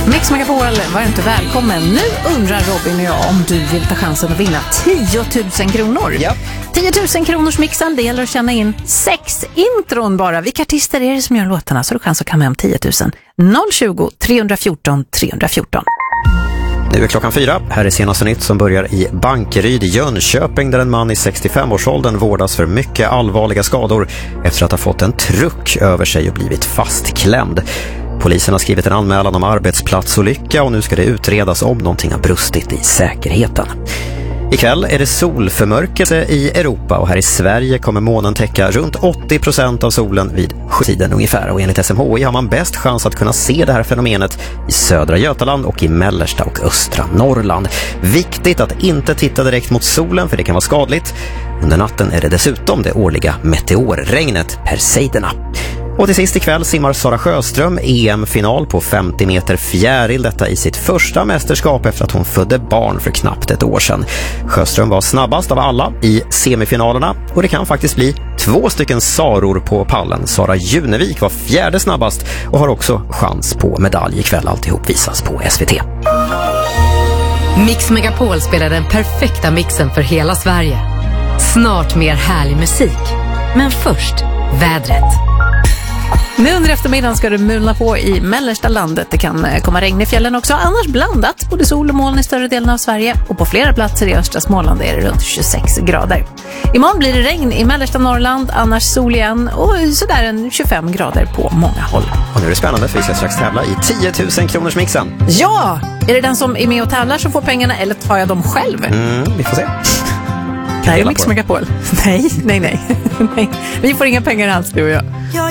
Mix Megapol, varmt välkommen. Nu undrar Robin och jag om du vill ta chansen att vinna 10 000 kronor. Ja. 10 000 kronors mixen, det gäller att känna in 6 intron bara. Vilka artister är det som gör låtarna? Så du kan komma hem 10 000. 020 314 314. Nu är klockan 4. Här är senaste nytt som börjar i Bankeryd i Jönköping där en man i 65-årsåldern vårdas för mycket allvarliga skador efter att ha fått en truck över sig och blivit fastklämd. Polisen har skrivit en anmälan om arbetsplatsolycka och nu ska det utredas om någonting har brustit i säkerheten. Ikväll är det solförmörkelse i Europa och här i Sverige kommer månen täcka runt 80% av solen vid 7-tiden ungefär. Och enligt SMHI har man bäst chans att kunna se det här fenomenet i södra Götaland och i mellersta och östra Norrland. Viktigt att inte titta direkt mot solen för det kan vara skadligt. Under natten är det dessutom det årliga meteorregnet Perseiderna. Och till sist ikväll simmar Sara Sjöström EM-final på 50 meter fjäril, detta i sitt första mästerskap efter att hon födde barn för knappt ett år sedan. Sjöström var snabbast av alla i semifinalerna och det kan faktiskt bli 2 Saror på pallen. Sara Junevik var 4:e snabbast och har också chans på medalj ikväll. Alltihop visas på SVT. Mix Megapol spelar den perfekta mixen för hela Sverige. Snart mer härlig musik. Men först, vädret. Nu under eftermiddagen ska det mulna på i mellersta landet. Det kan komma regn i fjällen också. Annars blandat, både sol och moln i större delen av Sverige. Och på flera platser i östra Småland är det runt 26 grader. Imorgon blir det regn i mellersta Norrland, annars sol igen. Och sådär en 25 grader på många håll. Och nu är det spännande för vi ska strax tävla i 10 000 kronors mixen. Ja! Är det den som är med och tävlar som får pengarna eller tar jag dem själv? Vi får se. Nej, Mix Megapol. Nej. Vi får inga pengar alls, du och jag.